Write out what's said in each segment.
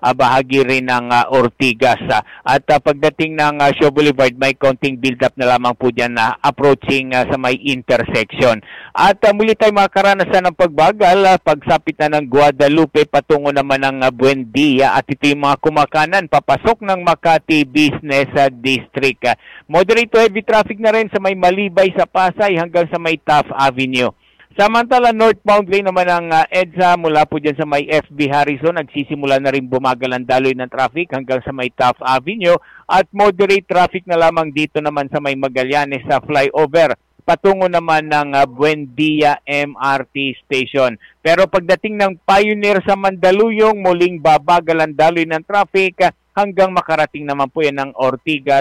bahagi rin ng Ortigas. At pagdating ng Shaw Boulevard, may konting build-up na lamang po dyan na approaching sa may intersection. At muli tayo makaranasan ng pagbagal pagsapit na ng Guadalupe patungo naman ng Buendia, at ito yung mga kumakanan papasok ng Makati Business District. Moderate to heavy traffic na rin sa may Malibay sa Pasay hanggang sa may Taft Avenue. Samantala, northbound lane naman ng EDSA mula po dyan sa may FB Harrison, nagsisimula na rin bumagal ang daloy ng traffic hanggang sa may Taft Avenue, at moderate traffic na lamang dito naman sa may Magallanes sa flyover patungo naman ng Buendia MRT Station. Pero pagdating ng Pioneer sa Mandaluyong, muling babagal ang daloy ng traffic hanggang makarating naman po yan ng Ortigas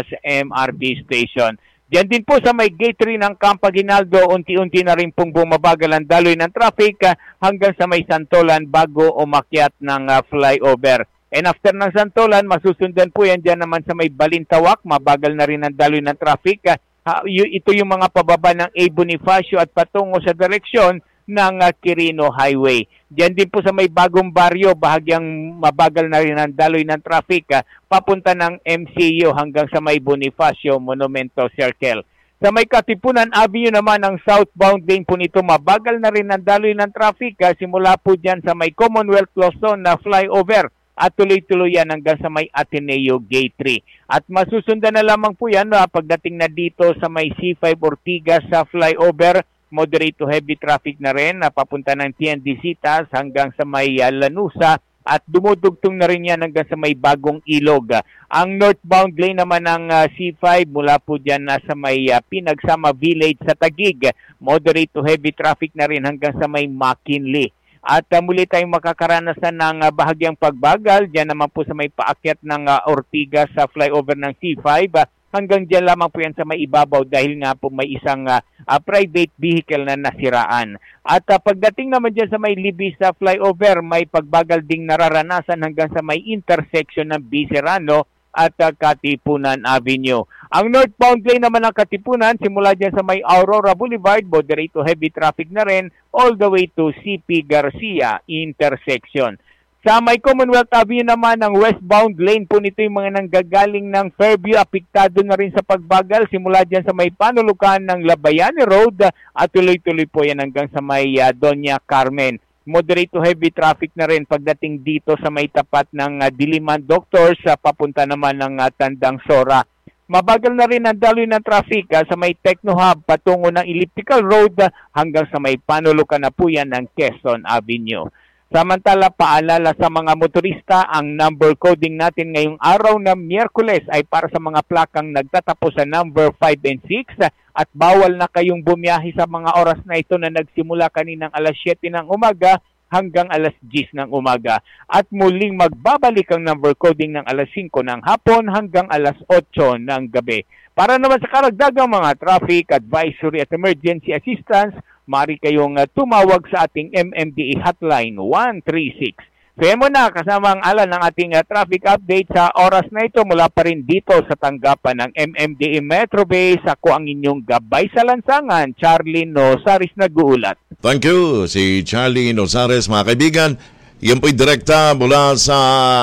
MRT Station. Diyan din po sa may gate 3 ng Camp Aguinaldo, unti-unti na rin pong bumabagal ang daloy ng traffic hanggang sa may Santolan bago umakyat ng flyover. And after ng Santolan, masusundan po yan dyan naman sa may Balintawak, mabagal na rin ang daloy ng traffic. Ito yung mga pababa ng A. Bonifacio at patungo sa direksyon ng Quirino Highway. Diyan din po sa may Bagong Baryo, bahagyang mabagal na rin ang daloy ng traffic papunta ng MCU hanggang sa may Bonifacio Monumento Circle. Sa may Katipunan Avenue naman, ang southbound lane po nito, mabagal na rin ang daloy ng traffic simula po dyan sa may Commonwealth Luzon na flyover at tuloy-tuloy yan hanggang sa may Ateneo Gate 3. At masusundan na lamang po yan pagdating na dito sa may C5 Ortigas sa flyover, moderate to heavy traffic na rin papunta ng TNDCitas hanggang sa may Lanusa, at dumudugtong na rin yan hanggang sa may Bagong Ilog. Ang northbound lane naman ng C5 mula po dyan sa may Pinagsama Village sa Taguig, moderate to heavy traffic na rin hanggang sa may McKinley. At muli tayong makakaranasan ng bahagyang pagbagal dyan naman po sa may paakyat ng Ortigas sa flyover ng C5 hanggang dyan lamang po yan sa may ibabaw dahil nga po may isang private vehicle na nasiraan. At pagdating naman dyan sa may Libis sa flyover, may pagbagal ding nararanasan hanggang sa may intersection ng Biserano at Katipunan Avenue. Ang northbound lane naman ng Katipunan, simula dyan sa may Aurora Boulevard, moderate to heavy traffic na rin all the way to CP Garcia intersection. Sa may Commonwealth Avenue naman, ang westbound lane po nito yung mga nanggagaling ng Fairview, apektado na rin sa pagbagal simula dyan sa may panulukan ng Labayani Road at tuloy-tuloy po yan hanggang sa may Doña Carmen. Moderate to heavy traffic na rin pagdating dito sa may tapat ng Diliman Doctors papunta naman ng Tandang Sora. Mabagal na rin ang daloy ng traffic sa may Techno Hub patungo ng Elliptical Road hanggang sa may panulukan na po yan ng Quezon Avenue. Samantala, paalala sa mga motorista, ang number coding natin ngayong araw na Miyerkules ay para sa mga plakang nagtatapos sa number 5 and 6 at bawal na kayong bumiyahe sa mga oras na ito na nagsimula kaninang alas 7 ng umaga hanggang alas 10 ng umaga. At muling magbabalik ang number coding ng alas 5 ng hapon hanggang alas 8 ng gabi. Para naman sa karagdagang mga traffic advisory at emergency assistance, maaari kayong tumawag sa ating MMDA hotline 136. Kaya mo na kasama ang alan ng ating traffic update sa oras na ito mula pa rin dito sa tanggapan ng MMDA Metro Base. Ako ang inyong gabay sa lansangan, Charlie Nosaris nag-uulat. Thank you, si Charlie Nosaris, mga kaibigan. Yan po'y direkta mula sa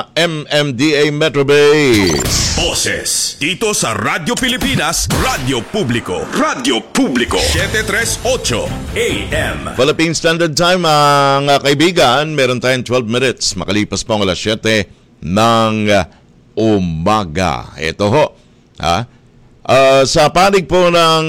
MMDA Metro Base. Boses dito sa Radyo Pilipinas, Radyo Publiko. Radyo Publiko 738 AM. Philippine Standard Time, mga kaibigan. Meron tayong 12 minutes makalipas po ang alas 7 ng umaga. Ito ho. Sa panig po ng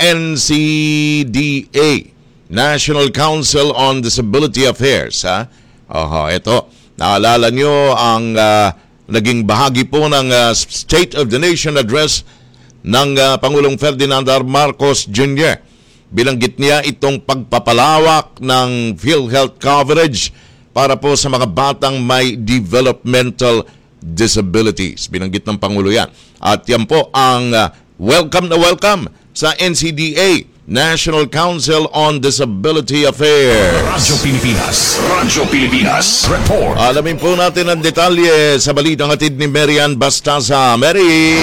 NCDA, National Council on Disability Affairs, ito. Naalala nyo ang naging bahagi po ng State of the Nation Address ng Pangulong Ferdinand R. Marcos Jr. Bilanggit niya itong pagpapalawak ng PhilHealth coverage para po sa mga batang may developmental disabilities. Bilanggit ng Pangulo yan. At yan po ang welcome na welcome sa NCDA, National Council on Disability Affairs. Radyo Pilipinas. Radyo Pilipinas. Report. Alamin po natin ang detalye sa balitang hatid ni Marian Bastaza. Mary!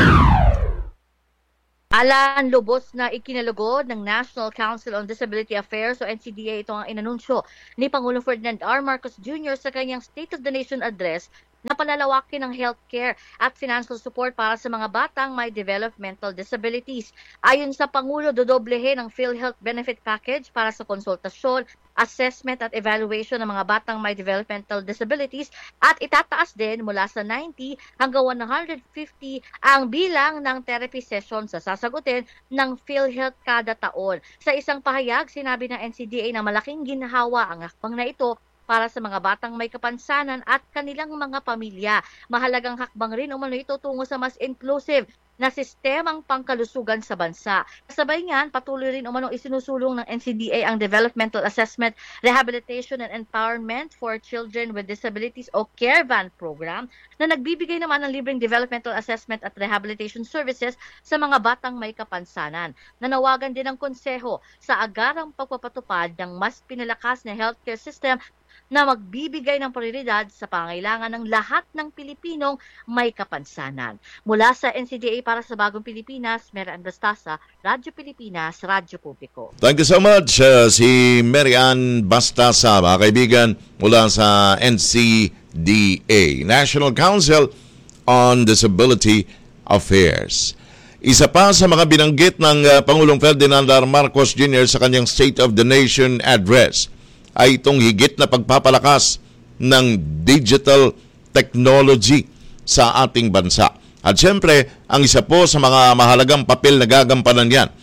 Alan, lubos na ikinalugod ng National Council on Disability Affairs o NCDA. Ito ang inanunsyo ni Pangulong Ferdinand R. Marcos Jr. sa kanyang State of the Nation Address na palalawakin ng healthcare at financial support para sa mga batang may developmental disabilities. Ayon sa Pangulo, dodoblehin ang PhilHealth Benefit Package para sa konsultasyon, assessment at evaluation ng mga batang may developmental disabilities at itataas din mula sa 90 hanggang 150 ang bilang ng therapy sessions sa sasagutin ng PhilHealth kada taon. Sa isang pahayag, sinabi ng NCDA na malaking ginhawa ang hakbang na ito para sa mga batang may kapansanan at kanilang mga pamilya. Mahalagang hakbang rin umano ito tungo sa mas inclusive na sistemang pangkalusugan sa bansa. Kasabay niyan, patuloy rin umano isinusulong ng NCDA ang Developmental Assessment, Rehabilitation and Empowerment for Children with Disabilities o CareVan program na nagbibigay naman ng libreng developmental assessment at rehabilitation services sa mga batang may kapansanan. Nanawagan din ng konseho sa agarang pagpapatupad ng mas pinalakas na healthcare system na magbibigay ng prioridad sa pangailangan ng lahat ng Pilipinong may kapansanan. Mula sa NCDA para sa Bagong Pilipinas, Mary Ann Bastasa, Radyo Pilipinas, Radyo Publiko. Thank you so much, si Mary Ann Bastasa, mga kaibigan, mula sa NCDA, National Council on Disability Affairs. Isa pa sa mga binanggit ng Pangulong Ferdinand R. Marcos Jr. sa kanyang State of the Nation Address ay itong higit na pagpapalakas ng digital technology sa ating bansa. At siyempre, ang isa po sa mga mahalagang papel na gagampanan yan,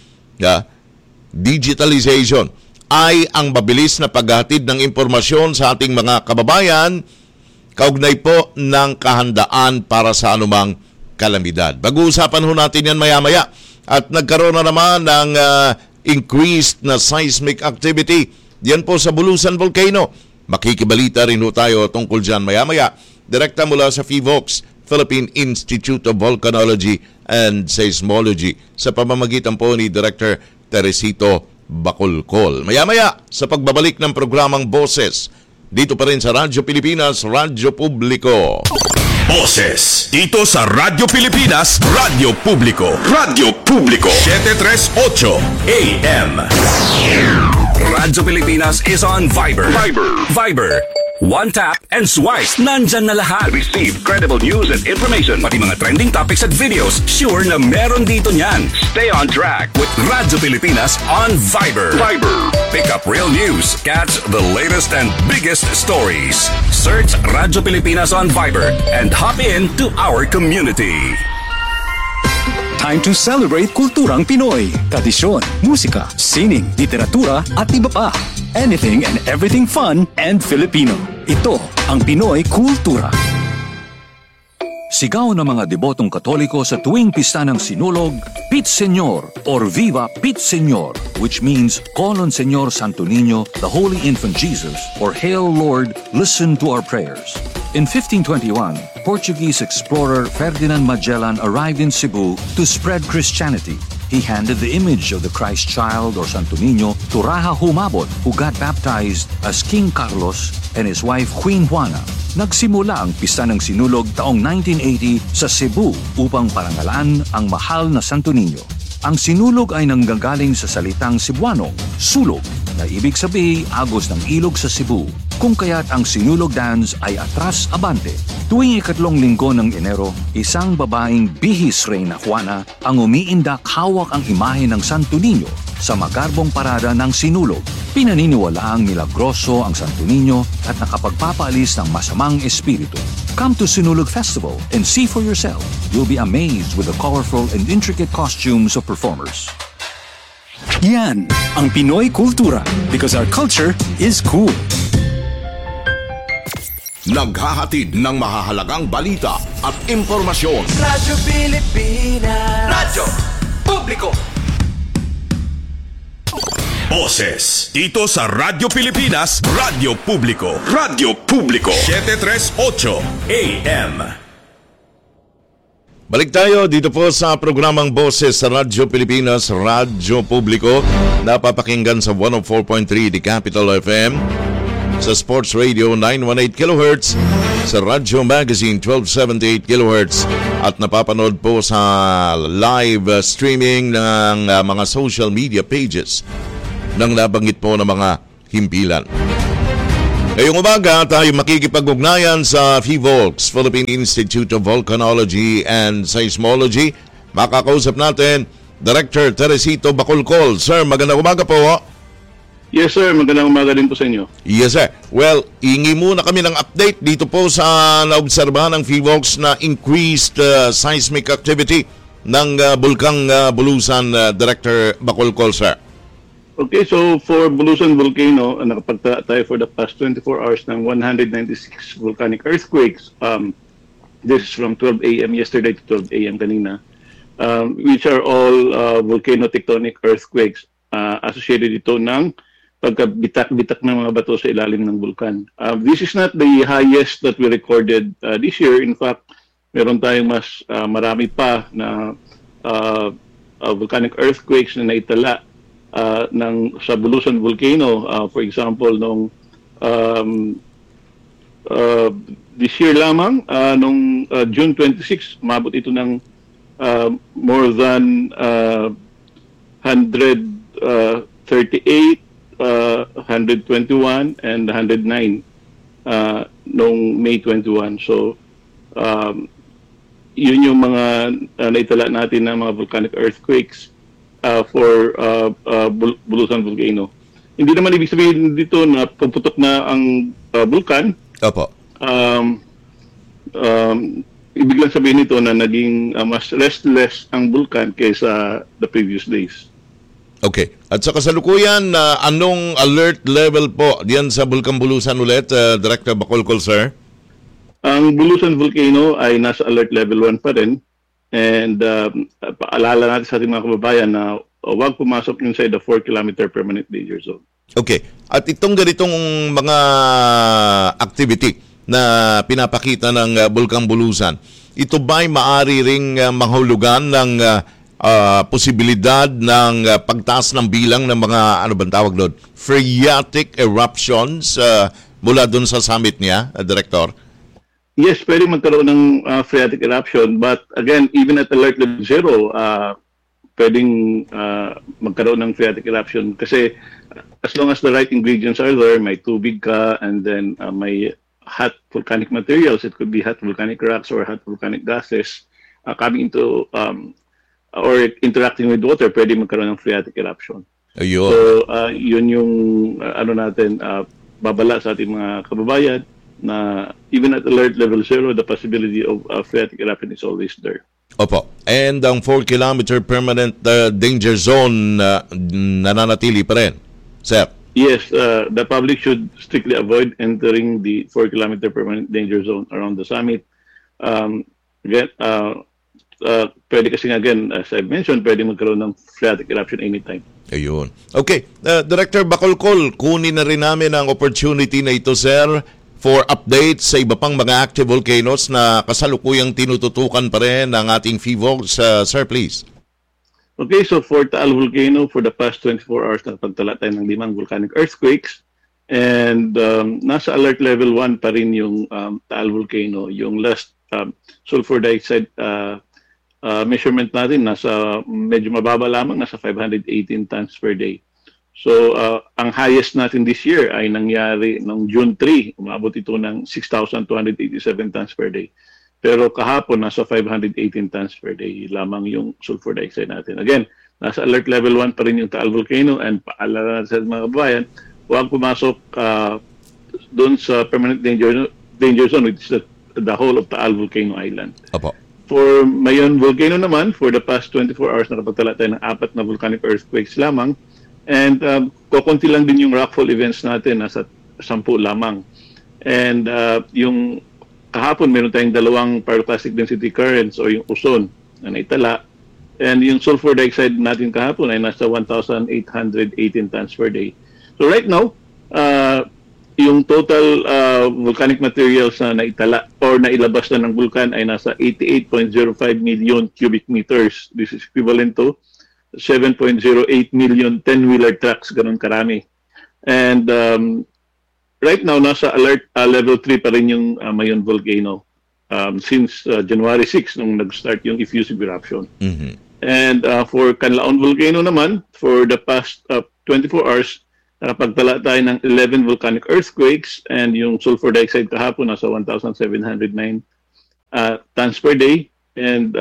digitalization, ay ang mabilis na paghatid ng impormasyon sa ating mga kababayan kaugnay po ng kahandaan para sa anumang kalamidad. Pag-uusapan ho natin yan maya-maya. At nagkaroon na naman ng increased na seismic activity yan po sa Bulusan Volcano. Makikibalita rin ho tayo tungkol dyan maya-maya. Direkta mula sa PHIVOLCS, Philippine Institute of Volcanology and Seismology, sa pamamagitan po ni Director Teresito Bacolcol. Maya-maya sa pagbabalik ng programang Boses, dito pa rin sa Radyo Pilipinas, Radyo Publiko. Boses, dito sa Radyo Pilipinas, Radyo Publiko. Radyo Publiko, 738 AM. Radyo Pilipinas is on Viber. Viber. One tap and swipe. Nandyan na lahat. Receive credible news and information. Pati mga trending topics at videos. Sure na meron dito niyan. Stay on track with Radyo Pilipinas on Viber. Pick up real news. Catch the latest and biggest stories. Search Radyo Pilipinas on Viber and hop in to our community. Time to celebrate kulturang Pinoy. Tradisyon, musika, sining, literatura at iba pa. Anything and everything fun and Filipino. Ito ang Pinoy Kultura. Sigaw ng mga debotong Katoliko sa tuwing pista ng Sinulog, Pit Señor or Viva Pit Señor, which means Call on Señor Santo Niño, the Holy Infant Jesus, or Hail Lord, listen to our prayers. In 1521, Portuguese explorer Ferdinand Magellan arrived in Cebu to spread Christianity. He handed the image of the Christ child or Santo Niño to Raja Humabon, who got baptized as King Carlos and his wife Queen Juana. Nagsimula ang pista ng Sinulog taong 1980 sa Cebu upang parangalaan ang mahal na Santo Niño. Ang Sinulog ay nanggagaling sa salitang Cebuano, sulog, na ibig sabihin agos ng ilog sa Cebu, kung kaya't ang Sinulog dance ay atras abante. Tuwing ikatlong linggo ng Enero, isang babaeng bihis Reyna Juana ang umiindak hawak ang imahe ng Santo Niño sa magarbong parada ng Sinulog. Pinaniniwalaang milagroso ang Santo Niño at nakapagpapaalis ng masamang espiritu. Come to Sinulog Festival and see for yourself. You'll be amazed with the colorful and intricate costumes of performers. Yan ang Pinoy Kultura, because our culture is cool. Naghahatid ng mahahalagang balita at impormasyon. Radyo Pilipinas. Radyo Publiko. Boses, dito sa Radyo Pilipinas, Radyo Publiko. Radyo Publiko, 738 AM. Balik tayo dito po sa programang Boses sa Radyo Pilipinas, Radyo Publiko. Napapakinggan sa 104.3 The Capital FM, sa Sports Radio 918 kHz, sa Radyo Magazine 1278 kHz, at napapanood po sa live streaming ng mga social media pages ng nabanggit po ng mga himpilan. Ngayong umaga, tayo makikipag-ugnayan sa PHIVOLCS, Philippine Institute of Volcanology and Seismology. Makakausap natin Director Teresito Bacolcol. Sir, magandang umaga po. Yes sir, magandang umaga din po sa inyo. Yes sir. Well, hingi muna kami ng update dito po sa naobserbahan ng PHIVOLCS na increased seismic activity ng Bulkang Bulusan, Director Bacolcol, sir. Okay, so for Bulusan Volcano, nakapagtala tayo for the past 24 hours ng 196 volcanic earthquakes. This is from 12 a.m. yesterday to 12 a.m. kanina, which are all volcano-tectonic earthquakes associated ito ng pagkabitak-bitak ng mga bato sa ilalim ng vulkan. This is not the highest that we recorded this year. In fact, meron tayong mas marami pa na volcanic earthquakes na naitala sa Bulusan Volcano. For example, nung this year lamang, nung June 26, umabot ito ng more than 138, 121, and 109 nung May 21. So, yun yung mga naitala natin na mga volcanic earthquakes for Bulusan Volcano. Hindi naman ibig sabihin dito na puputok na ang vulkan. Opo. Ibig lang sabihin nito na naging mas restless ang vulkan kaysa the previous days. Okay. At sa kasalukuyan, anong alert level po diyan sa Bulkang Bulusan ulit, Director Bacolcol, sir? Ang Bulusan Volcano ay nasa alert level 1 pa rin. And paalala natin sa ating mga kababayan na huwag pumasok inside the 4-kilometer permanent danger zone. Okay. At itong ganitong mga activity na pinapakita ng Bulkang Bulusan, ito ba'y maaari ring mahulugan ng posibilidad ng pagtaas ng bilang ng mga, ano bang tawag doon, phreatic eruptions mula doon sa summit niya, Director? Yes, pwede magkaroon ng phreatic eruption, but again, even at alert level 0, pwedeng magkaroon ng phreatic eruption kasi as long as the right ingredients are there, may tubig ka, and then may hot volcanic materials, it could be hot volcanic rocks or hot volcanic gases coming into or interacting with water, pwede magkaroon ng phreatic eruption. Ayun. So, yun yung babala sa ating mga kababayan na even at alert level 0, the possibility of phreatic eruption is always there. Opo. And ang 4-kilometer permanent danger zone nananatili pa rin, sir? Yes, the public should strictly avoid entering the 4-kilometer permanent danger zone around the summit. Again, pwede kasi again, as I mentioned, pwede magkaroon ng phreatic eruption anytime. Ayun. Okay. Director Bacolcol, kunin na rin namin ang opportunity na ito, sir, for updates sa iba pang mga active volcanoes na kasalukuyang tinututukan pa rin ng ating PHIVOLCS. Sir, please. Okay, so for Taal Volcano, for the past 24 hours, nakapagtala tayo ng 5 volcanic earthquakes. And nasa alert level 1 pa rin yung Taal Volcano. Yung last sulfur dioxide measurement natin, nasa medyo mababa lamang, nasa 518 tons per day. So, ang highest natin this year ay nangyari noong June 3. Umabot ito ng 6,287 tons per day. Pero kahapon, nasa 518 tons per day lamang yung sulfur dioxide natin. Again, nasa alert level 1 pa rin yung Taal Volcano, and paalala natin sa mga kababayan, huwag pumasok doon sa permanent danger zone, which is the whole of Taal Volcano Island. Opo. For Mayon Volcano naman, for the past 24 hours, nakapagtala tayo ng 4 na volcanic earthquakes lamang. And kukunti lang din yung rockfall events natin, nasa 10 lamang. And yung kahapon, meron tayong 2 pyroclastic density currents o yung uson na naitala. And yung sulfur dioxide natin kahapon ay nasa 1,818 tons per day. So right now, yung total volcanic materials na naitala or nailabas na ng vulkan ay nasa 88.05 million cubic meters. This is equivalent to 7.08 million 10-wheeler trucks, ganun karami. And right now, nasa alert level 3 pa rin yung Mayon Volcano since January 6 nung nag-start yung effusive eruption. Mm-hmm. And for Canlaon Volcano naman, for the past 24 hours, nakapagtala tayo ng 11 volcanic earthquakes, and yung sulfur dioxide kahapon nasa 1,709 tons per day, and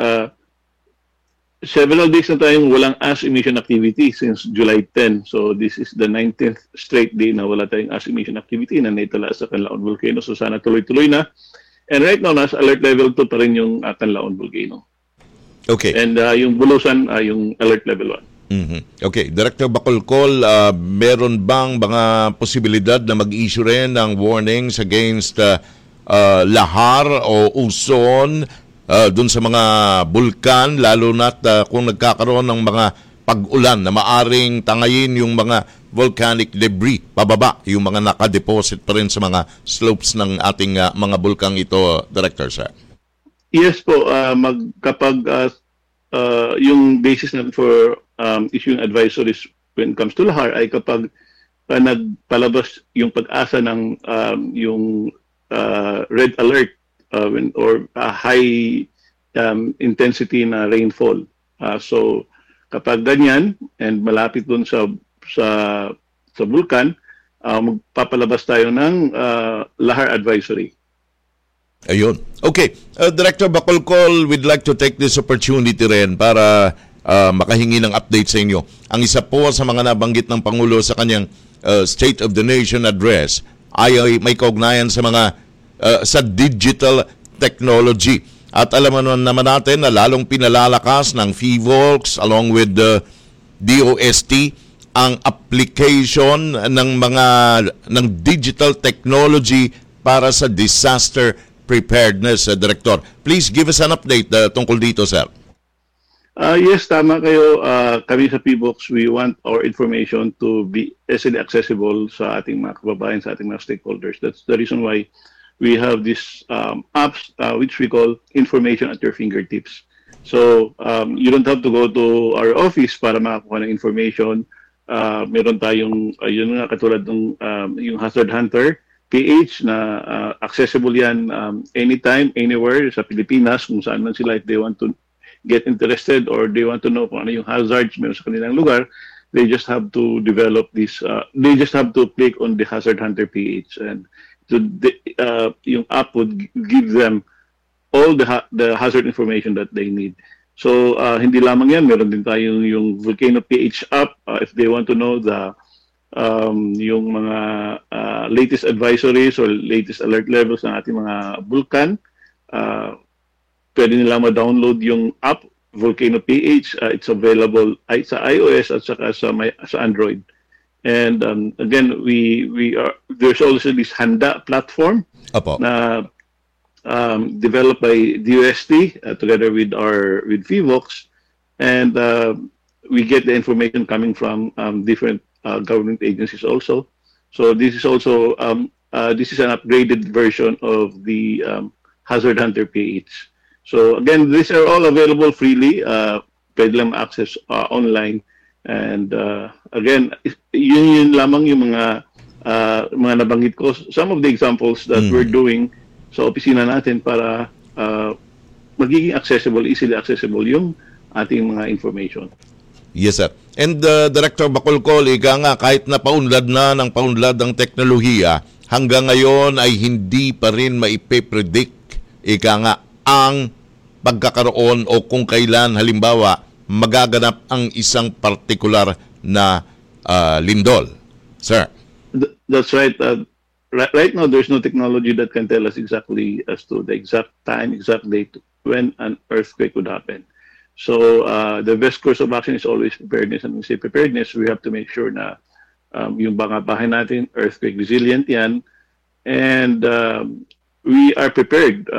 several days na tayong walang ash emission activity since July 10. So this is the 19th straight day na wala tayong ash emission activity na naitala sa Canlaon Volcano. So sana tuloy-tuloy na. And right now, nasa alert level 2 pa rin yung Canlaon Volcano. Okay. And yung Bulusan, yung alert level 1. Mhm. Okay, Director Bacolcol, meron bang mga posibilidad na mag-issue rin ng warnings against lahar o uson dun sa mga bulkan, lalo na't kung nagkakaroon ng mga pag-ulan na maaring tangayin yung mga volcanic debris pababa, yung mga nakadeposit pa rin sa mga slopes ng ating mga bulkang ito, Director, sir? Yes po, kapag yung basis natin for issuing advisories when it comes to lahar ay kapag nagpalabas yung pag-asa ng yung red alert or high intensity na rainfall. So kapag ganyan and malapit dun sa vulkan, magpapalabas tayo ng lahar advisory. Ayun. Okay. Director Bacolcol, we'd like to take this opportunity rin para makahingi ng update sa inyo. Ang isa po sa mga nabanggit ng Pangulo sa kanyang State of the Nation address ay may kaugnayan sa mga sa digital technology. At alam naman natin na lalong pinalalakas ng PHIVOLCS along with the DOST ang application ng digital technology para sa disaster preparedness, Director. Please give us an update tungkol dito, sir. Yes, tama kayo. Kami sa PHIVOLCS, we want our information to be easily accessible sa ating mga kababayan, sa ating mga stakeholders. That's the reason why we have these apps which we call information at your fingertips. So you don't have to go to our office para makakuha ng information. Meron tayong, yun nga, katulad ng yung Hazard Hunter PH na accessible yan anytime, anywhere sa Pilipinas, kung saan man sila, if they want to get interested or they want to know kung ano yung hazards meron sa kanilang lugar, they just have to develop this, they just have to click on the Hazard Hunter PH, and so yung app would give them all the hazard information that they need. So hindi lamang yan, meron din tayong yung Volcano PH app if they want to know yung mga latest advisories or latest alert levels ng ating mga vulkan. Pwede nila ma-download yung app Volcano PH. It's available sa iOS at saka sa Android. And again, there's also this Handa platform na developed by DOST together with PHIVOLCS, and we get the information coming from different government agencies also. So this is also this is an upgraded version of the Hazard Hunter PH. So again, these are all available freely. Pwede lang access online. And again, yun lamang yung mga nabanggit ko. Some of the examples that we're doing sa opisina natin para magiging easily accessible yung ating mga information. Yes, sir. And Director Bacolcol, ika nga, kahit na paunlad ang teknolohiya, hanggang ngayon ay hindi pa rin maipe-predict, ika nga, ang pagkakaroon o kung kailan, halimbawa, magaganap ang isang partikular na lindol. Sir? That's right. Right now, there's no technology that can tell us exactly as to the exact time, exact date when an earthquake would happen. So the best course of action is always preparedness. And when we say preparedness, we have to make sure na yung mga bahay natin, earthquake resilient yan. And we are prepared.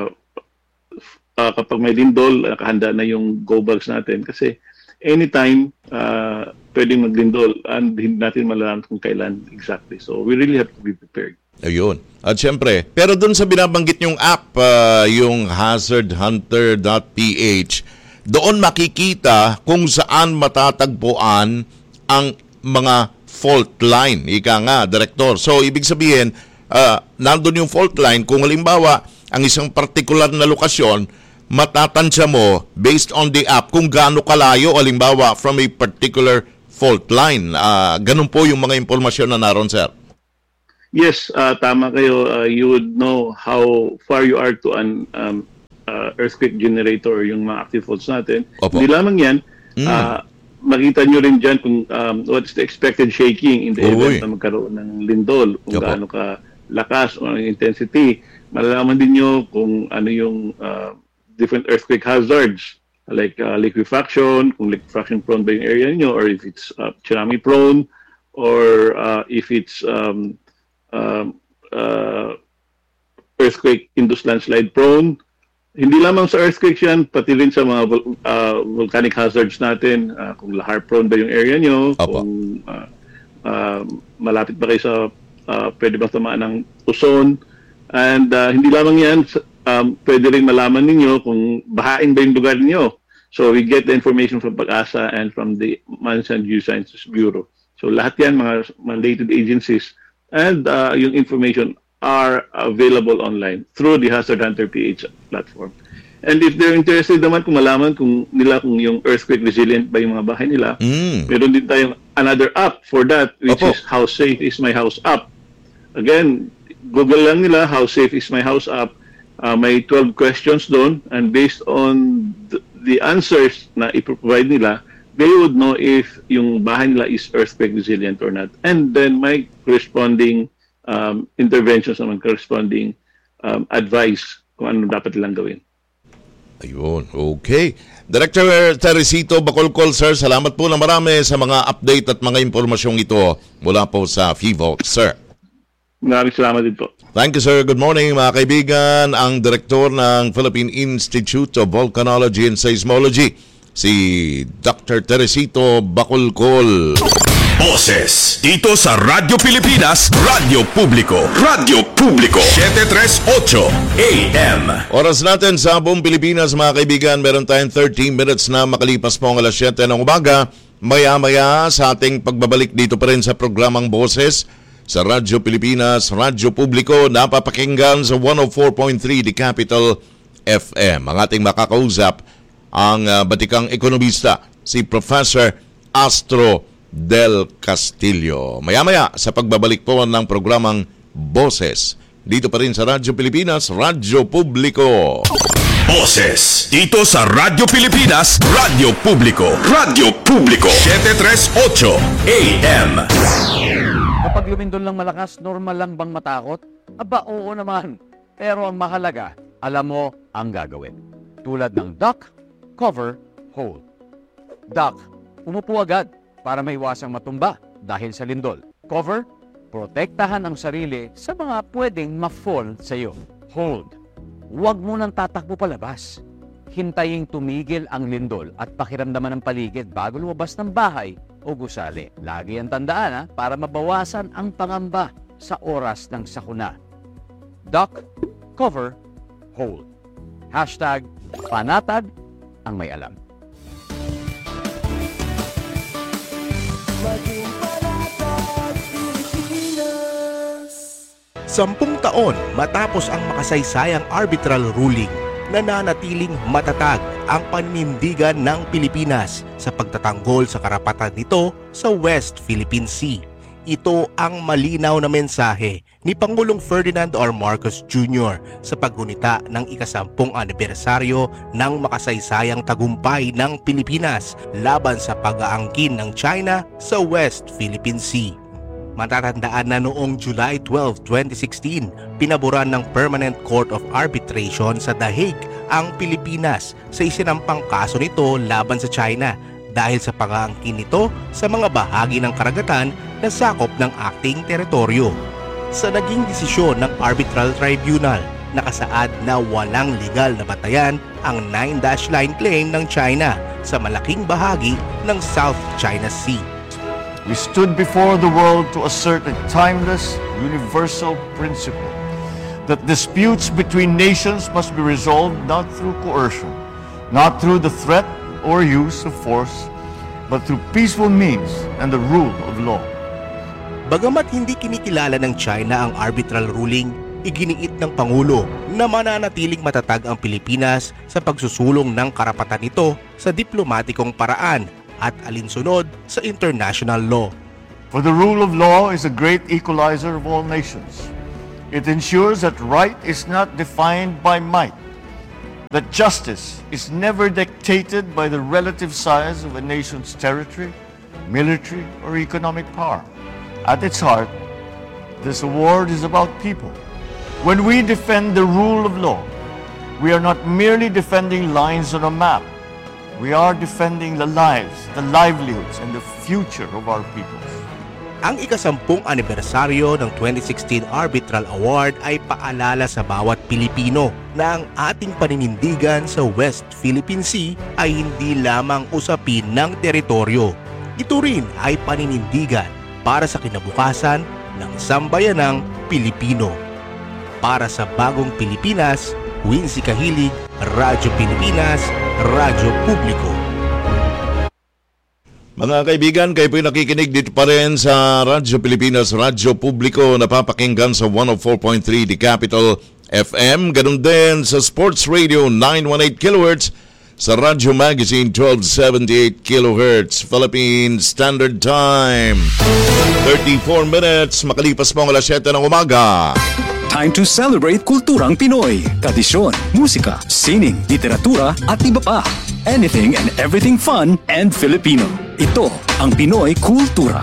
Kapag may lindol, nakahanda na yung go bags natin. Kasi anytime pwedeng maglindol and hindi natin malalaman kung kailan exactly. So we really have to be prepared. Ayun. At syempre, pero dun sa binabanggit yung app, yung hazardhunter.ph, doon makikita kung saan matatagpuan ang mga fault line. Ika nga, Director. So, ibig sabihin, nandun yung fault line. Kung halimbawa, ang isang particular na lokasyon, matatansya mo based on the app kung gaano kalayo, halimbawa, from a particular fault line. Ganun po yung mga impormasyon na naroon, sir. Yes, tama kayo. You would know how far you are to an earthquake generator, yung mga active faults natin. Opo. Hindi lamang yan, makita nyo rin dyan kung what's the expected shaking in the event na magkaroon ng lindol, kung gaano ka lakas o intensity. Malalaman din nyo kung ano yung different earthquake hazards like liquefaction, kung liquefaction prone ba yung area nyo, or if it's tsunami prone, or if it's earthquake-induced landslide prone. Hindi lamang sa earthquakes yan, pati rin sa mga volcanic hazards natin, kung lahar prone ba yung area nyo, kung malapit ba kayo sa pwede bang tamaan ng uson. And hindi lamang yan, pwede rin malaman ninyo kung bahain ba yung lugar niyo. So we get the information from Pag-asa and from the Management Geosciences Bureau. So lahat yan, mga mandated agencies, and yung information are available online through the Hazard Hunter PH platform. And if they're interested naman kung malaman kung yung earthquake resilient ba yung mga bahay nila, meron din tayong another app for that, which is How Safe Is My House app. Again, Google lang nila, How Safe Is My House app. May 12 questions doon, and based on the answers na iprovide nila, they would know if yung bahay nila is earthquake resilient or not. And then may corresponding interventions naman, corresponding advice kung ano dapat nilang gawin. Ayun, okay. Director Teresito Bacolcol, sir, salamat po na marami sa mga update at mga impormasyong ito mula po sa FIVOLT, sir. Maraming salamat din po. Thank you, sir. Good morning, mga kaibigan. Ang direktor ng Philippine Institute of Volcanology and Seismology, si Dr. Teresito Bacolcol. Boses dito sa Radyo Pilipinas, Radyo Publiko. Radyo Publiko 738 AM. Oras natin sa buong Pilipinas, mga kaibigan. Meron tayong 13 minutes na makalipas po ang alas 7 ng umaga. Maya-maya sa ating pagbabalik dito pa rin sa programang Boses sa Radyo Pilipinas, Radyo Publiko, napapakinggan sa 104.3 The Capital FM. Ang ating makakausap, ang batikang ekonomista, si Professor Astro Del Castillo. Maya-maya sa pagbabalik po ng programang Boses dito pa rin sa Radyo Pilipinas, Radyo Publiko. Boses dito sa Radyo Pilipinas, Radyo Publiko. Radyo Publiko 738 AM. Kapag lumindol lang malakas, normal lang bang matakot? Aba, oo naman. Pero ang mahalaga, alam mo ang gagawin. Tulad ng duck, cover, hold. Duck, umupo agad para maiwasang matumba dahil sa lindol. Cover, protektahan ang sarili sa mga pwedeng ma-fall sa iyo. Hold, huwag mo nang tatakbo palabas. Hintayin tumigil ang lindol at pakiramdaman ng paligid bago lumabas ng bahay o gusali. Lagi ang tandaan para mabawasan ang pangamba sa oras ng sakuna. Duck, cover, hold. Hashtag panatag ang may alam. Sampung taon matapos ang makasaysayang arbitral ruling, nananatiling matatag ang paninindigan ng Pilipinas sa pagtatanggol sa karapatan nito sa West Philippine Sea. Ito ang malinaw na mensahe ni Pangulong Ferdinand R. Marcos Jr. sa paggunita ng ika-10 anibersaryo ng makasaysayang tagumpay ng Pilipinas laban sa pag-aangkin ng China sa West Philippine Sea. Matatandaan na noong July 12, 2016, pinaboran ng Permanent Court of Arbitration sa The Hague ang Pilipinas sa isinampang kaso nito laban sa China dahil sa pag-aangkin nito sa mga bahagi ng karagatan na sakop ng ating teritoryo. Sa naging desisyon ng Arbitral Tribunal, nakasaad na walang legal na batayan ang 9-dash line claim ng China sa malaking bahagi ng South China Sea. We stood before the world to assert a timeless, universal principle that disputes between nations must be resolved not through coercion, not through the threat or use of force, but through peaceful means and the rule of law. Bagamat hindi kinikilala ng China ang arbitral ruling, iginiit ng Pangulo na mananatiling matatag ang Pilipinas sa pagsusulong ng karapatan nito sa diplomatikong paraan at alinsunod sa international law. For the rule of law is a great equalizer of all nations. It ensures that right is not defined by might, that justice is never dictated by the relative size of a nation's territory, military, or economic power. At its heart, this award is about people. When we defend the rule of law, we are not merely defending lines on a map. We are defending the lives, the livelihoods, and the future of our peoples. Ang ika-10 anibersaryo ng 2016 Arbitral Award ay paalala sa bawat Pilipino na ang ating paninindigan sa West Philippine Sea ay hindi lamang usapin ng teritoryo. Ito rin ay paninindigan para sa kinabukasan ng sambayanang Pilipino. Para sa bagong Pilipinas, Wincy Kahilig, Radyo Pilipinas, Radyo Publiko. Mga kaibigan, kayo po'y nakikinig dito pa rin sa Radyo Pilipinas, Radyo Publiko, napapakinggan sa 104.3 The Capital FM, ganun din sa Sports Radio 918 kHz, sa Radyo Magazine 1278 kHz, Philippine Standard Time. 34 minutes, makalipas mo ang alas 7 ng umaga. Time to celebrate kulturang Pinoy, tradisyon, musika, sining, literatura at iba pa. Anything and everything fun and Filipino. Ito ang Pinoy Kultura.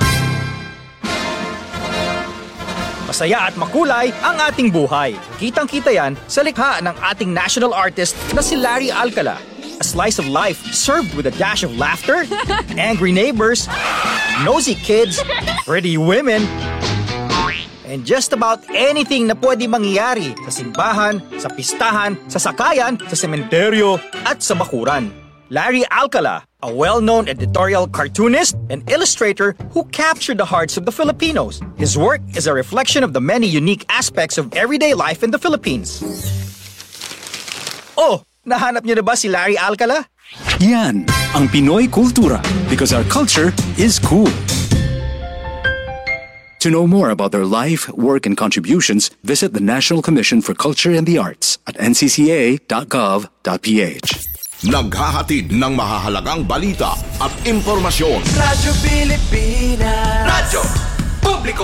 Masaya at makulay ang ating buhay. Kitang-kita yan sa likha ng ating national artist na si Larry Alcala. A slice of life served with a dash of laughter, angry neighbors, nosy kids, pretty women, and just about anything na pwede mangyari sa simbahan, sa pistahan, sa sakayan, sa sementeryo, at sa bakuran. Larry Alcala, a well-known editorial cartoonist and illustrator who captured the hearts of the Filipinos. His work is a reflection of the many unique aspects of everyday life in the Philippines. Oh! Nahanap niyo na ba si Larry Alcala? Yan ang Pinoy Kultura because our culture is cool. To know more about their life, work, and contributions, visit the National Commission for Culture and the Arts at ncca.gov.ph. Naghahatid ng mahahalagang balita at impormasyon. Radyo Pilipinas. Radyo Publiko.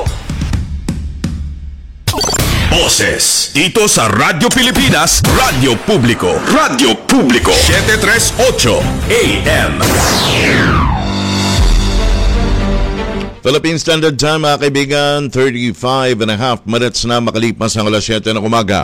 Boses dito sa Radyo Pilipinas, Radyo Publiko. Radyo Publiko 738 AM. Philippine Standard Time, mga kaibigan, 35.5 minutes na makalipas ang alas 7 ng umaga.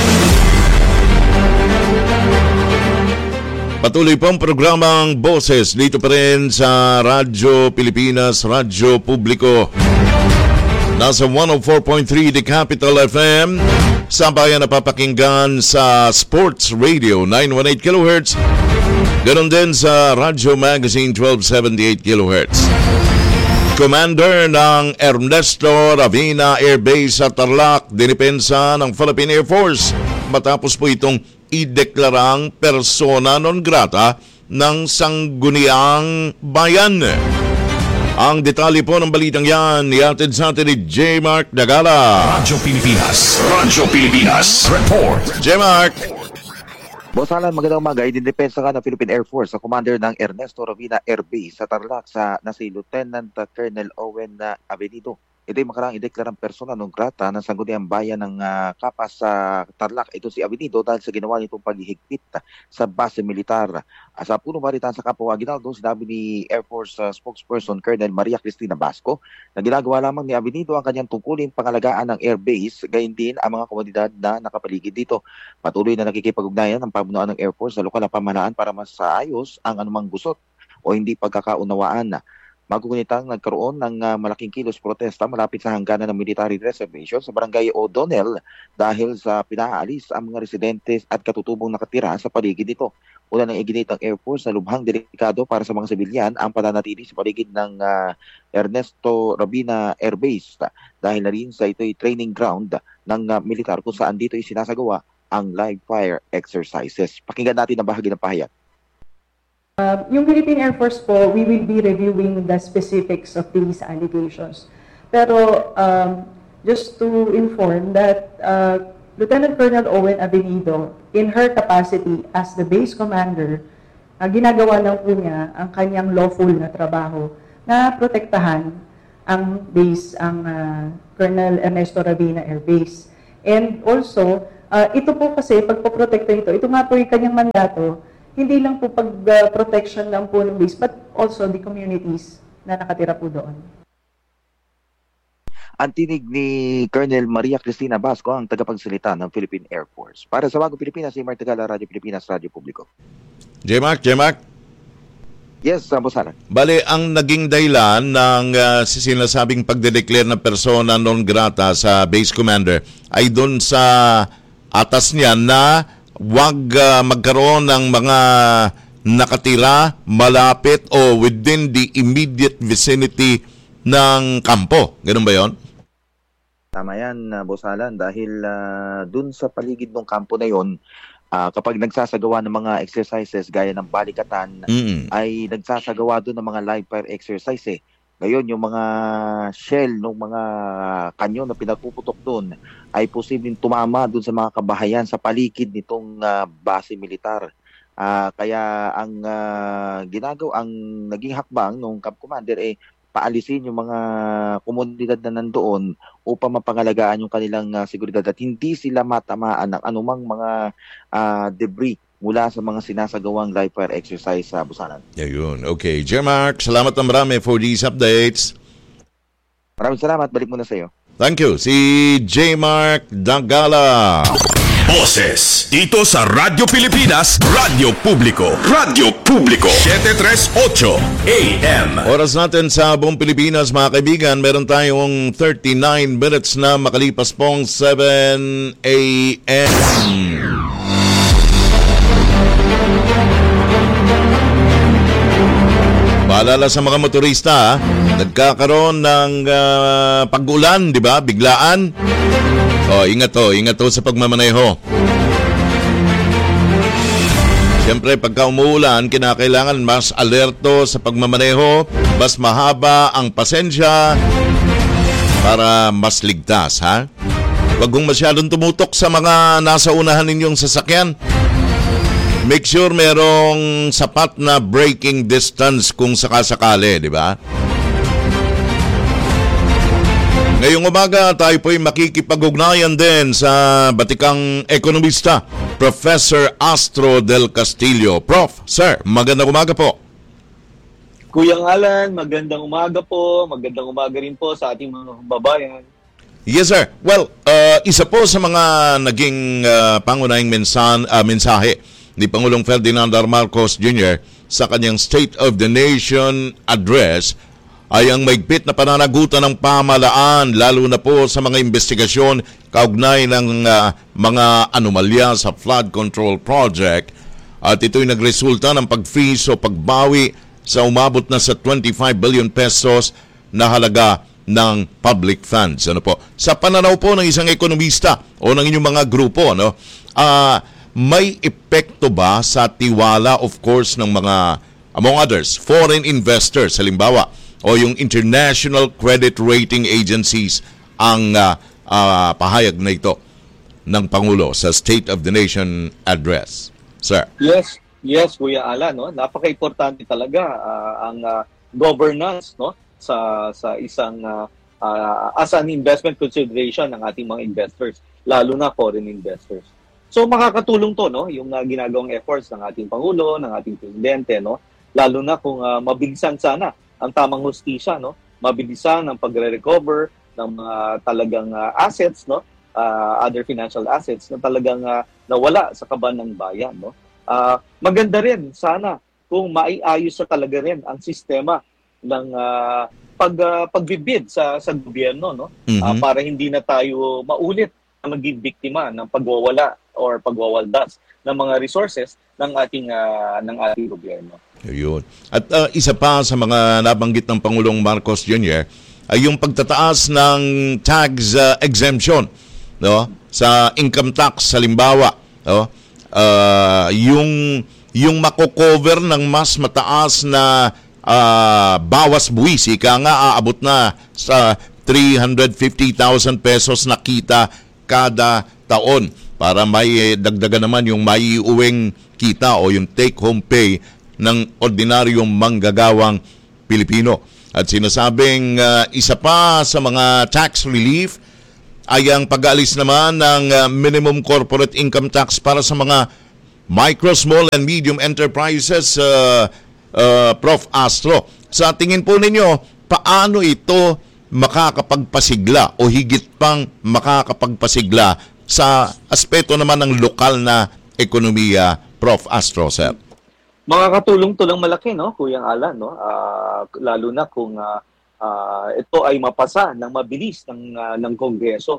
Patuloy pong programang Boses dito pa rin sa Radyo Pilipinas, Radyo Publiko. Nasa 104.3 The Capital FM, sabayan napapakinggan sa Sports Radio 918 kHz, ganon din sa Radyo Magazine 1278 kHz. Commander ng Ernesto Ravina Air Base sa Tarlac, dinipensa ng Philippine Air Force matapos po itong ideklarang persona non grata ng Sangguniang Bayan. Ang detalye po ng balitang yan, ihatid sa atin ni J. Mark Dagala. Radyo Pilipinas. Radyo Pilipinas. Report. J. Mark. Boss Alan, magandang umaga. Idinidepensa ka ng Philippine Air Force sa commander ng Ernesto Ravina Air Base sa Tarlac na si Lieutenant Colonel Owen Avenido. Ito'y makaraang ideklarang persona non grata ng Sangguniang Bayan ng Kapas sa Tarlac. Ito si Avenido dahil sa ginawa nitong paghihigpit sa base militar. Sa punong baritan sa Kapwa Aguinaldo, sinabi ni Air Force spokesperson Colonel Maria Cristina Basco na ginagawa lamang ni Avenido ang kanyang tungkulin pangalagaan ng airbase, gayon din ang mga komunidad na nakapaligid dito. Patuloy na nakikipag-ugnayan ng pamunuan ng Air Force sa lokal na pamahalaan para masaayos ang anumang gusot o hindi pagkakaunawaan. Magugunitang nagkaroon ng malaking kilos protesta malapit sa hangganan ng military reservation sa barangay O'Donnell dahil sa pinaalis ang mga residentes at katutubong nakatira sa paligid nito. Una nang iginit ng Air Force na lubhang delikado para sa mga sibilyan ang pananatili sa paligid ng Ernesto Ravina Air Base dahil na rin sa ito'y training ground ng militar kung saan dito'y sinasagawa ang live fire exercises. Pakinggan natin ang bahagi ng pahayag. Yung Philippine Air Force po, we will be reviewing the specifics of these allegations. Pero just to inform that Lieutenant Colonel Owen Avenido, in her capacity as the base commander, ginagawa lang po niya ang kanyang lawful na trabaho na protektahan ang base, ang Colonel Ernesto Ravina Air Base. And also, ito po kasi, pagpoprotekta ito nga po yung kanyang mandato, hindi lang po pag-protection lang po ng base, but also the communities na nakatira po doon. Ang tinig ni Colonel Maria Cristina Basco, ang tagapagsalita ng Philippine Air Force. Para sa Bagong Pilipinas, si Mark Tagala, Radyo Pilipinas, Radyo Publiko. J-Mark? Yes, Bosalan. Bale, ang naging dahilan ng sinasabing pagdedeclare ng persona non grata sa base commander ay doon sa atas niya na wag magkaroon ng mga nakatira malapit o within the immediate vicinity ng kampo. Ganun ba yon? Tama yan, Bosalan, dahil dun sa paligid ng kampo na yon, kapag nagsasagawa ng mga exercises gaya ng balikatan, ay nagsasagawa dun ng mga live fire exercise eh. Ngayon, yung mga shell ng mga kanyo na pinagpuputok dun ay posibleng tumama dun sa mga kabahayan sa paligid nitong base militar. Kaya ang ang naging hakbang ng Camp Commander ay paalisin yung mga komunidad na nandoon upang mapangalagaan yung kanilang seguridad at hindi sila matamaan ng anumang mga debris mula sa mga sinasagawang live fire exercise sa Busanan. Ayun. Okay. J-Mark, salamat na marami for these updates. Maraming salamat. Balik muna sa iyo. Thank you. Si J-Mark Dagala. Boses dito sa Radyo Pilipinas, Radyo Publiko. Radyo Publiko 738 AM. Oras natin sa buong Pilipinas, mga kaibigan, meron tayong 39 minutes na makalipas pong 7 AM. Paalala sa mga motorista, nagkakaroon ng pag-ulan, di ba? Biglaan. Ingat to sa pagmamaneho. Siyempre, pagka umuulan, kinakailangan mas alerto sa pagmamaneho, mas mahaba ang pasensya para mas ligtas, ha? Huwag kong masyadong tumutok sa mga nasa unahan ninyong sasakyan. Make sure merong sapat na braking distance kung sakasakali, di ba? Ngayong umaga, tayo po'y makikipag-ugnayan din sa batikang ekonomista, Professor Astro del Castillo. Prof, sir, magandang umaga po. Kuyang Alan, magandang umaga po. Magandang umaga rin po sa ating mga babayan. Yes, sir. Well, isa po sa mga naging pangunahing mensahe ni Pangulong Ferdinand R. Marcos Jr. sa kanyang State of the Nation address ay ang maigpit na pananagutan ng pamahalaan, lalo na po sa mga investigasyon kaugnay ng mga anomalya sa flood control project. At ito'y nagresulta ng pag-freeze o pagbawi sa umabot na sa 25 billion pesos na halaga ng public funds. Ano po? Sa pananaw po ng isang ekonomista o ng inyong mga grupo, may epekto ba sa tiwala, of course, ng mga, among others, foreign investors, halimbawa, o yung international credit rating agencies ang pahayag na ito ng Pangulo sa State of the Nation address? Sir. Yes, Kuya Alan, no? Napaka-importante talaga ang governance, no, sa isang as an investment consideration ng ating mga investors, lalo na foreign investors. So makakatulong to, no, yung ginagawang efforts ng ating Pangulo, ng ating Presidente, no, lalo na kung mabilisan sana ang tamang hustisya, no, mabilisan ang pagre-recover ng mga talagang assets, no, other financial assets na talagang nawala sa kaban ng bayan, no. Maganda rin sana kung maiayos sa talaga rin ang sistema ng pagbibid sa gobyerno, no, para hindi na tayo maulit na maging biktima ng pagwawala or pagwawaldas ng mga resources ng ating gobyerno. Ayun. At isa pa sa mga nabanggit ng Pangulong Marcos Jr. ay yung pagtataas ng tax exemption, no, sa income tax halimbawa, no, yung mako-cover ng mas mataas na bawas buwis, ika nga aabot na sa 350,000 pesos na kita kada taon para may dagdagan naman yung maiuwing kita o yung take-home pay ng ordinaryong manggagawang Pilipino. At sinasabing isa pa sa mga tax relief ay ang pag-aalis naman ng minimum corporate income tax para sa mga micro, small and medium enterprises, Prof. Astro. Sa tingin po ninyo, paano ito makakapagpasigla o higit pang makakapagpasigla sa aspeto naman ng lokal na ekonomiya, Prof. Astro, sir? Makakatulong to ng malaki, no, Kuyang Alan, no? Lalo na kung ito ay mapasa ng mabilis ng Kongreso.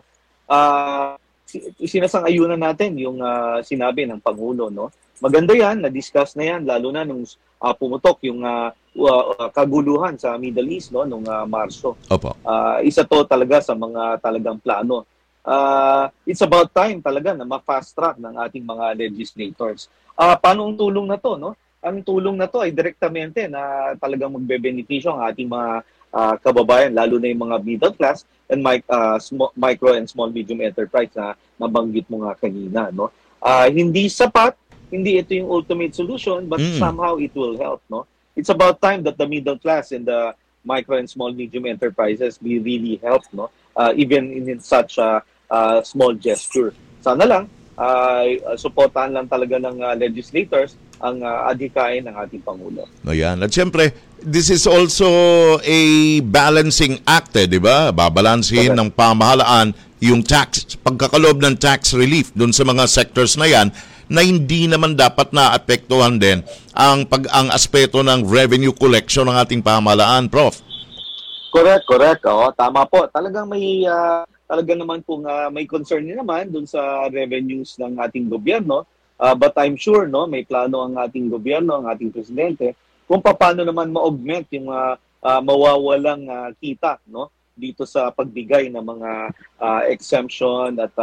Sinasang-ayunan natin yung sinabi ng Pangulo, no? Maganda yan, na-discuss na yan, lalo na nung pumutok yung kaguluhan sa Middle East, no, nung Marso. Opo. Isa to talaga sa mga talagang plano. It's about time talaga na ma-fast track ng ating mga legislators. Paano ang tulong na to, no? Ang tulong na to ay direktamente na talagang magbe-benepisyo ang ating mga kababayan, lalo na yung mga middle class and micro and small medium enterprise na nabanggit mo nga kanina, no? Hindi sapat, hindi ito yung ultimate solution, but somehow it will help, no? It's about time that the middle class and the micro and small medium enterprises be really helped, no? Even in such a small gesture. Sana lang suportahan lang talaga ng legislators ang adhikain ng ating Pangulo. Ayan. At siyempre, this is also a balancing act, di ba? Babalansin ng pamahalaan yung tax, pagkakalob ng tax relief dun sa mga sectors na yan na hindi naman dapat na apektuhan din ang aspeto ng revenue collection ng ating pamahalaan, Prof. Correct. Tama po. Talagang may talaga naman kung may concern din naman dun sa revenues ng ating gobyerno. But I'm sure, no, may plano ang ating gobyerno, ang ating presidente, kung paano naman ma-augment yung mawawalang kita, no, dito sa pagbigay ng mga exemption at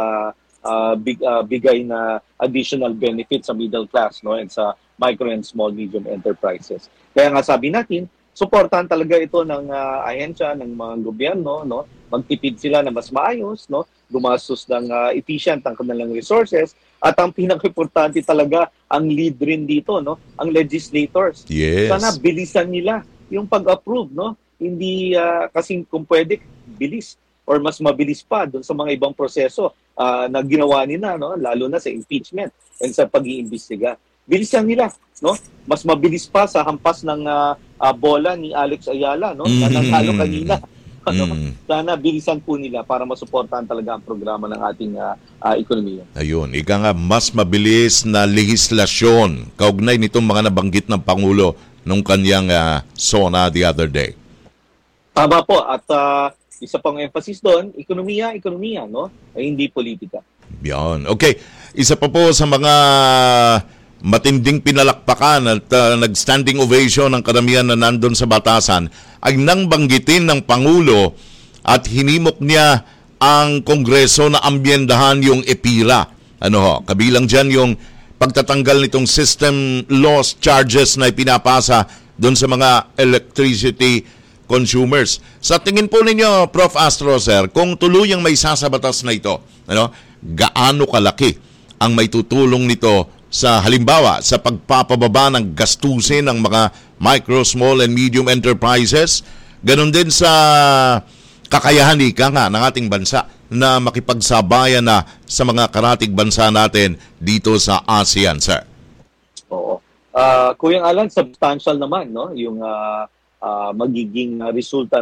bigay na additional benefits sa middle class, no, and sa micro and small medium enterprises. Kaya nga sabi natin, suportahan talaga ito ng ahensya ng mga gobyerno, no, magtipid sila na mas maayos, no, gumastos ng efficient ang kanilang resources. At ang pinaka-importante talaga, ang lead rin dito, no, ang legislators. Yes. Sana bilisan nila yung pag-approve, no? Hindi kasi kung pwede, bilis or mas mabilis pa doon sa mga ibang proseso na ginawa nila, no, lalo na sa impeachment and sa pag-iimbestiga. Bilisan nila, no? Mas mabilis pa sa hampas ng bola ni Alex Ayala, no? Na natalo kanina. Sana bilisan po nila para masuportahan talaga ang programa ng ating ekonomiya. Ayun, ika nga mas mabilis na legislasyon kaugnay nitong mga nabanggit ng Pangulo nung kanyang SONA the other day. Tama po, at isa pang emphasis doon, ekonomiya, no? Ay hindi politika. Yan. Okay, isa pa po sa mga matinding pinalakpakan at nag-standing ovation ng karamihan na nandun sa batasan ay nang banggitin ng Pangulo at hinimok niya ang Kongreso na ambyendahan yung EPIRA. Kabilang dyan yung pagtatanggal nitong system loss charges na ipinapasa doon sa mga electricity consumers. Sa tingin po ninyo, Prof. Astro, sir, kung tuluyang may sasabatas na ito, gaano kalaki ang may tutulong nito sa halimbawa sa pagpapababa ng gastusin ng mga micro, small and medium enterprises, ganun din sa kakayahan ng ating bansa na makipagsabayan na sa mga karatig bansa natin dito sa ASEAN, sir? Oo. Kuyang Alan, substantial naman, no, yung magiging resulta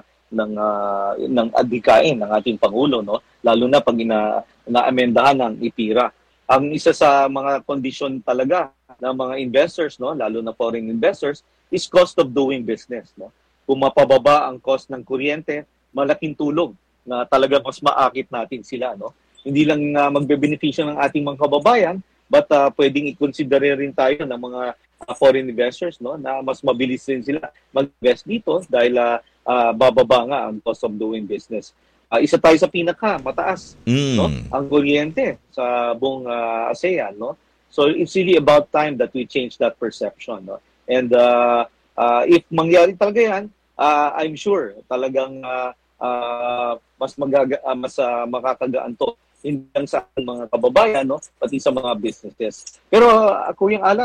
ng adhikain ng ating Pangulo, no, lalo na pag na-amendahan ng EPIRA. Ang isa sa mga kondisyon talaga ng mga investors, no, lalo na foreign investors, is cost of doing business, no. Kung mapababa ang cost ng kuryente, malaking tulong na talaga mas maakit natin sila, no. Hindi lang magbe-benepisyo ng ating mga kababayan, but pwedeng i-consider rin tayo ng mga foreign investors, no, na mas mabilis rin sila mag-invest dito dahil bababa nga ang cost of doing business. Isa tayo sa pinaka-mataas, no, ang kuryente sa buong ASEAN, no. So it's really about time that we change that perception, no. And if mangyari talaga yan, I'm sure talagang mas makakagaan to hindi lang sa mga kababayan, no, pati sa mga businesses. Pero Kuyang Alan,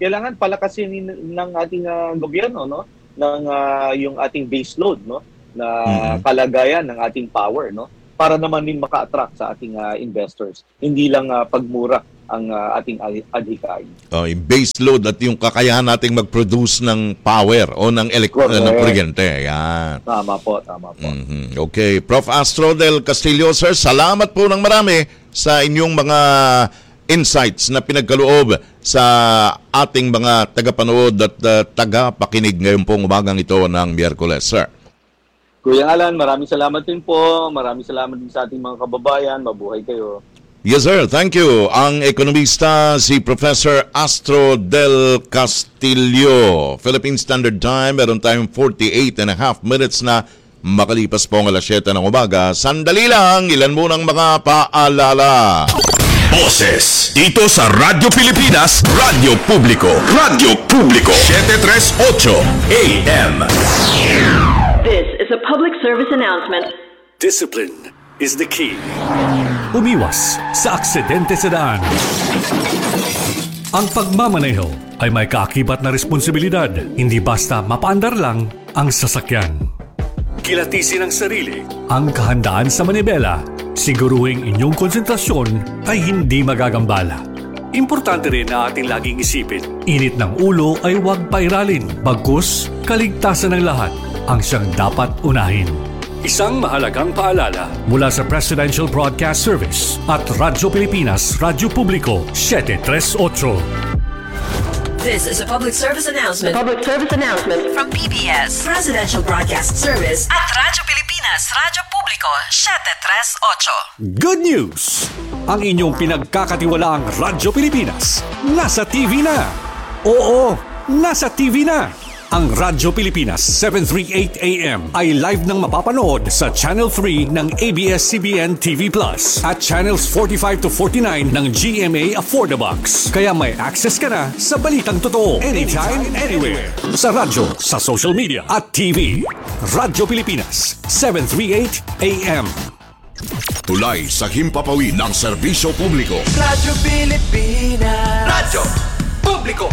kailangan palakasin ng ating gobyerno, no, ng yung ating base load, no, na kalagayan ng ating power, no, para naman din maka-attract sa ating investors. Hindi lang pagmura ang ating adhikain. Yung base load at yung kakayahan nating mag-produce ng power o ng ng kuryente. Yan. Tama po. Okay. Prof. Astro del Castillo, sir, salamat po ng marami sa inyong mga insights na pinagkaloob sa ating mga tagapanood at tagapakinig ngayon pong umagang ito ng Miyerkules, sir. Kuya Alan, maraming salamat din po. Maraming salamat din sa ating mga kababayan. Mabuhay kayo. Yes, sir. Thank you. Ang ekonomista si Professor Astro del Castillo. Philippine Standard Time, meron tayong 48.5 minutes na makalipas po ang alas 7 ng umaga. Sandali lang, ilan munang mga paalala. Boses dito sa Radyo Pilipinas, Radyo Publiko. Radyo Publiko 738 AM. This is a public service announcement. Discipline is the key. Umiwas sa aksidente sa daan. Ang pagmamaneho ay may kaakibat na responsibilidad, hindi basta mapaandar lang ang sasakyan. Kilatisin ang sarili, ang kahandaan sa manibela. Siguruhing inyong konsentrasyon ay hindi magagambala. Importante rin na ating laging isipin, init ng ulo ay huwag pairalin, bagkus kaligtasan ng lahat ang siyang dapat unahin. Isang mahalagang paalala mula sa Presidential Broadcast Service at Radyo Pilipinas, Radyo Publiko 738. This is a public service announcement. Public service announcement from PBS, Presidential Broadcast Service at Radyo Pilipinas, Radyo Publiko 738. Good news! Ang inyong pinagkakatiwalaang Radyo Pilipinas nasa TV na. Oo, nasa TV na. Ang Radyo Pilipinas 738 AM ay live nang mapapanood sa Channel 3 ng ABS-CBN TV Plus at Channels 45 to 49 ng GMA Affordabox. Kaya may access ka na sa balitang totoo anytime, anywhere. Sa radyo, sa social media at TV. Radyo Pilipinas 738 AM. Tulay sa himpapawid ng serbisyo publiko. Radyo Pilipinas. Radyo Publiko.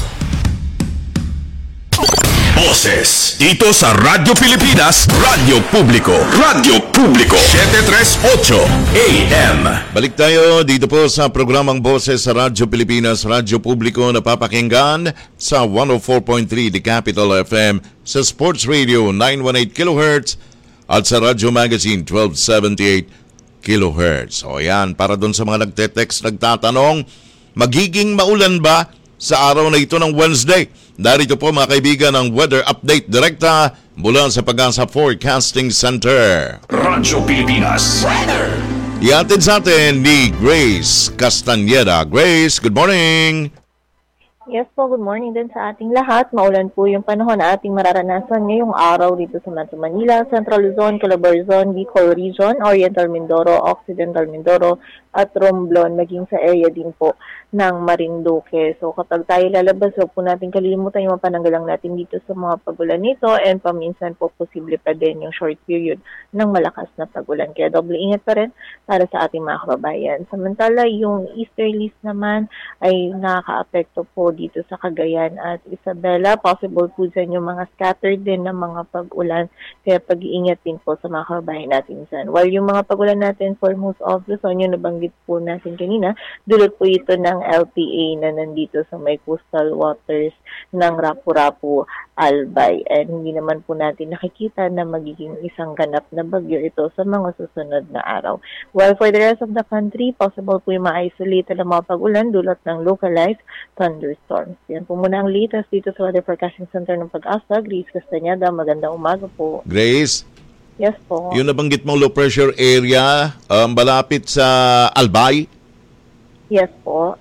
Boses dito sa Radyo Pilipinas, Radyo Publiko. Radyo Publiko 738 AM. Balik tayo dito po sa programang Boses sa Radyo Pilipinas, Radyo Publiko, napapakinggan sa 104.3 The Capital FM, sa Sports Radio 918 kHz at sa Radyo Magazine 1278 kHz. O yan, para doon sa mga nagte-text, nagtatanong, magiging maulan ba sa araw na ito ng Wednesday? Darito po mga kaibigan ang weather update direkta mula sa Pag-asa Forecasting Center. Radyo Pilipinas Weather. Iatid sa atin ni Grace Castañeda. Grace, good morning! Yes po, good morning din sa ating lahat. Maulan po yung panahon na ating mararanasan ngayong araw dito sa Metro Manila, Central Luzon, Calabarzon, Bicol Region, Oriental Mindoro, Occidental Mindoro, at Romblon, maging sa area din po ng Marinduque. So kapag tayo lalabas, huwag po natin kalilimutan yung pananggalang natin dito sa mga pagulan nito, and paminsan po posible pa din yung short period ng malakas na pagulan. Kaya doble ingat pa rin para sa ating mga kababayan. Samantala, yung easterlies naman ay nakaka-apekto po dito sa Cagayan at Isabela. Possible po dyan yung mga scattered din na mga pag-ulan. Kaya pag-iingat din po sa mga kababayan natin dyan. While yung mga pag-ulan natin for most of Luzon, yung nabanggit po natin kanina, dulot po ito ng LPA na nandito sa may coastal waters ng Rapu-Rapu, Albay. And hindi naman po natin nakikita na magiging isang ganap na bagyo ito sa mga susunod na araw. While for the rest of the country, possible po yung ma-isolate na mga pag-ulan dulot ng localized thunderstorms. Yan po muna ang latest dito sa Weather Forecasting Center ng Pag-asa. Grace Castañeda, magandang umaga po. Grace? Yes po. Yung nabanggit mong low pressure area, malapit sa Albay? Yes po.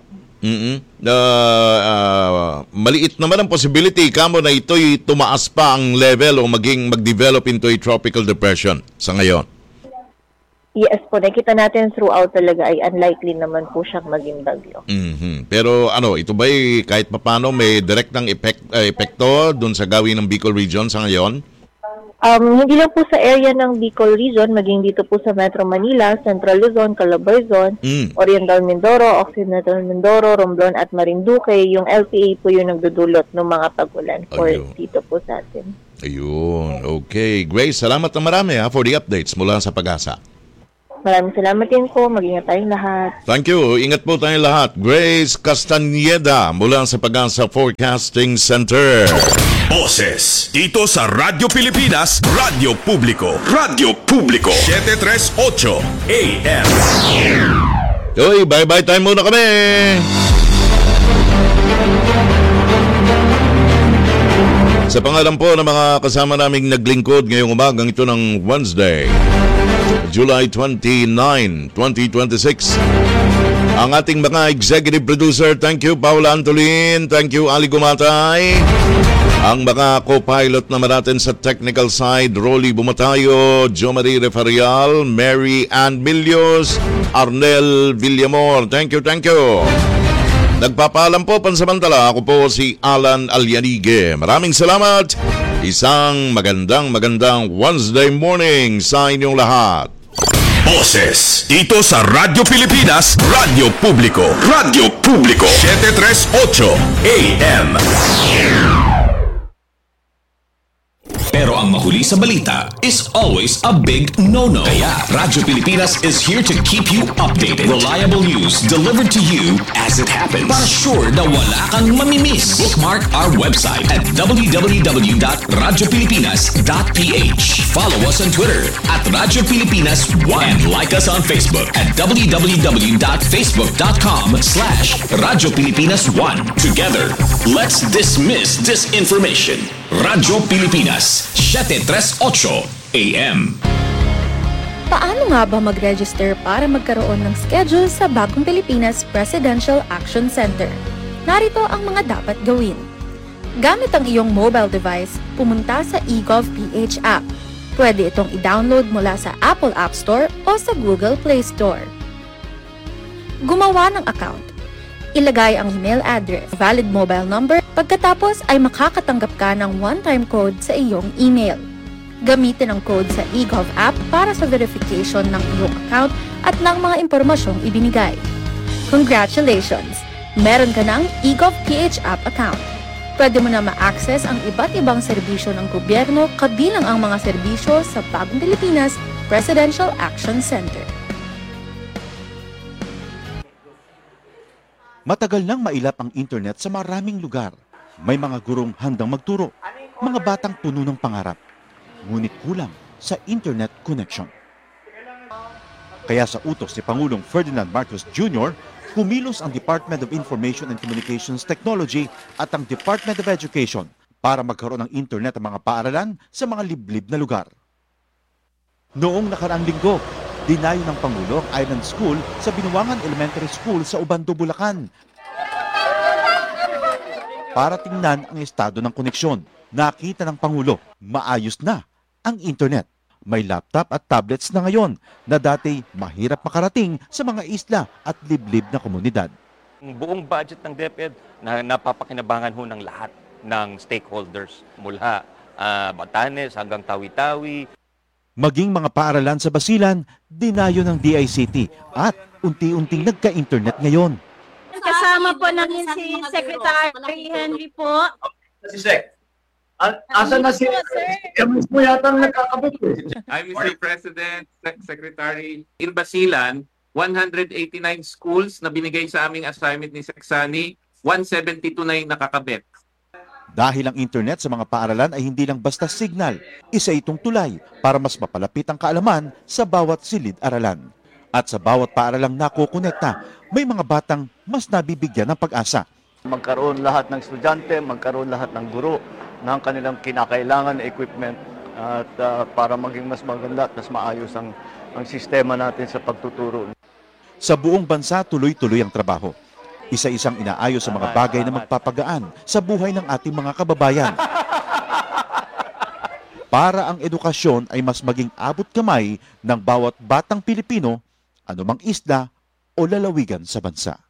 Maliit naman ang possibility kamo na ito'y tumaas pa ang level o mag-develop into a tropical depression sa ngayon. Yes po, nakita natin throughout talaga ay unlikely naman po siyang maging bagyo. Pero ito ba'y kahit papano may direktang epekto dun sa gawin ng Bicol Region sa ngayon? Hindi lang po sa area ng Bicol Region, maging dito po sa Metro Manila, Central Luzon, Calabarzon, Oriental Mindoro, Occidental Mindoro, Romblon at Marinduque, yung LPA po yung nagdudulot ng mga pag-ulan for dito po sa atin. Ayun, okay. Grace, salamat na marami for the updates mula sa Pag-asa. Maraming salamat din po. Mag-ingat tayong lahat. Thank you. Ingat po tayong lahat. Grace Castañeda mula sa Pag-asa Forecasting Center. Boses dito sa Radyo Pilipinas, Radyo Publiko. Radyo Publiko 738 AM. Uy, bye-bye time muna kami. Sa pangalan po ng mga kasama naming naglingkod ngayong umagang ito ng Wednesday, July 29, 2026. Ang ating mga executive producer, thank you Paula Antolin, thank you Ali Gumatay. Ang mga co-pilot naman natin sa technical side, Rolly Bumatayo, Jo Marie Refarial, Mary Ann Milios, Arnel Villamor. Thank you, thank you. Nagpapaalam po pansamantala, ako po si Alan Alianigue. Maraming salamat. Isang magandang Wednesday morning sa inyong lahat. Boses dito sa Radyo Pilipinas, Radyo Publiko. Radyo Publiko 738 AM. Pero ang mahuli sa balita is always a big no-no. Kaya Radyo Pilipinas is here to keep you updated. Reliable news delivered to you as it happens. Para sure na wala kang mamimiss. Bookmark our website at www.radiopilipinas.ph. Follow us on Twitter at Radyo Pilipinas 1 and like us on Facebook at www.facebook.com/Radyo Pilipinas 1. Together, let's dismiss disinformation. Radyo Pilipinas 738 AM. Paano nga ba mag-register para magkaroon ng schedule sa Bagong Pilipinas Presidential Action Center? Narito ang mga dapat gawin. Gamit ang iyong mobile device, pumunta sa eGov.ph app. Pwede itong i-download mula sa Apple App Store o sa Google Play Store. Gumawa ng account. Ilagay ang email address, valid mobile number, pagkatapos ay makakatanggap ka ng one-time code sa iyong email. Gamitin ang code sa eGov app para sa verification ng iyong account at ng mga impormasyong ibinigay. Congratulations! Meron ka ng eGov.ph app account. Pwede mo na ma-access ang iba't ibang serbisyo ng gobyerno kabilang ang mga serbisyo sa Bagong Pilipinas Presidential Action Center. Matagal nang mailap ang internet sa maraming lugar. May mga gurong handang magturo, mga batang puno ng pangarap. Ngunit kulang sa internet connection. Kaya sa utos ni Pangulong Ferdinand Marcos Jr., kumilos ang Department of Information and Communications Technology at ang Department of Education para magkaroon ng internet ang mga paaralan sa mga liblib na lugar. Noong nakaraang linggo, dinayo ng Pangulo ang Island School sa Binuangan Elementary School sa Ubando, Bulacan. Para tingnan ang estado ng koneksyon, nakita ng Pangulo, maayos na ang internet. May laptop at tablets na ngayon na dati mahirap makarating sa mga isla at liblib na komunidad. Ang buong budget ng DepEd na napapakinabangan ho ng lahat ng stakeholders mula Batanes hanggang Tawi-Tawi. Maging mga paaralan sa Basilan, dinayo ng DICT at unti-unting nagka-internet ngayon. Kasama po namin si Secretary Henry po. Si Sec, asan na si Emis mo yata nagkakabit eh. I'm Mr. President, Secretary. In Basilan, 189 schools na binigay sa aming assignment ni Seksani, 172 na yung nakakabit. Dahil ang internet sa mga paaralan ay hindi lang basta signal, isa itong tulay para mas mapalapit ang kaalaman sa bawat silid-aralan. At sa bawat paaralang nakukonekta, may mga batang mas nabibigyan ng pag-asa. Magkaroon lahat ng estudyante, magkaroon lahat ng guro ng kanilang kinakailangan na equipment at para maging mas maganda at mas maayos ang sistema natin sa pagtuturo. Sa buong bansa, tuloy-tuloy ang trabaho. Isa-isang inaayos sa mga bagay na magpapagaan sa buhay ng ating mga kababayan. Para ang edukasyon ay mas maging abot kamay ng bawat batang Pilipino, anumang isla o lalawigan sa bansa.